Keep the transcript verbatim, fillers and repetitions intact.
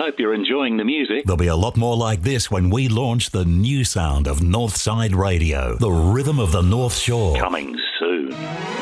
hope you're enjoying the music. There'll be a lot more like this when we launch the new sound of Northside Radio, the rhythm of the North Shore. Coming soon.